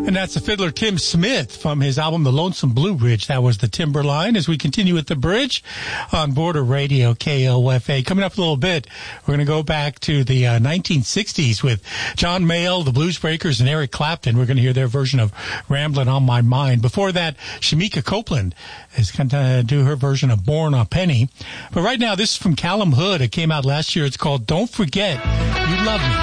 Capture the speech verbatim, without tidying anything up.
And that's the fiddler Tim Smith from his album The Lonesome Blue Ridge. That was the Timberline. As we continue with the bridge on Border Radio K O F A. Coming up a little bit, we're going to go back to the uh, nineteen sixties with John Mayall, the Blues Breakers, and Eric Clapton. We're going to hear their version of Ramblin' on My Mind. Before that, Shamika Copeland is going to do her version of Born a Penny. But right now, this is from Callum Hood. It came out last year. It's called Don't Forget You Love Me.